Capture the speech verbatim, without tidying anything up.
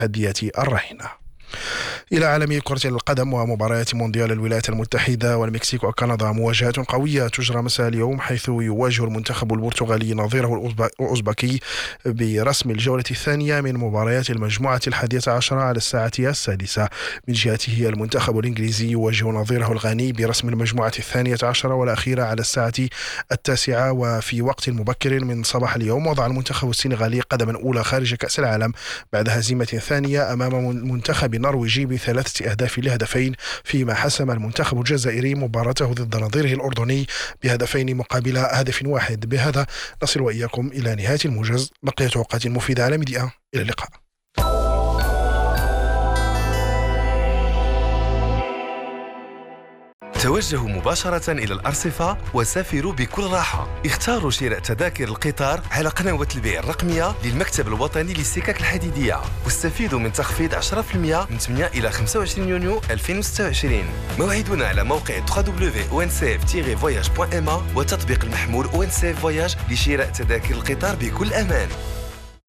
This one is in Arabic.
أندية الرهينة. إلى عالم كرة القدم ومباريات مونديال الولايات المتحدة والمكسيك وكندا، مواجهات قوية تجرى مساء اليوم، حيث يواجه المنتخب البرتغالي نظيره الأوزبكي برسم الجولة الثانية من مباريات المجموعة الحادية عشرة على الساعة السادسة. من جهته المنتخب الإنجليزي يواجه نظيره الغاني برسم المجموعة الثانية عشرة والأخيرة على الساعة التاسعة. وفي وقت مبكر من صباح اليوم وضع المنتخب السنغالي قدما أولى خارج كأس العالم بعد هزيمة ثانية أمام منتخب نرويجي بثلاثة أهداف لهدفين، فيما حسم المنتخب الجزائري مباراته ضد نظيره الأردني بهدفين مقابل هدف واحد. بهذا نصل وإياكم إلى نهاية الموجز. بقية أوقات مفيدة على ميديا. إلى اللقاء. توجهوا مباشرة إلى الأرصفة وسافروا بكل راحة. اختاروا شراء تذاكر القطار على قنوات البيع الرقمية للمكتب الوطني للسكك الحديدية، واستفيدوا من تخفيض عشرة بالمئة من ثمانية إلى خمسة وعشرين يونيو ألفين وستة وعشرين. موعدنا على موقع دبليو دبليو دبليو دوت أو إن سي إف فواياج دوت إم إيه وتطبيق المحمول أو إن سي إف فواياج لشراء تذاكر القطار بكل أمان.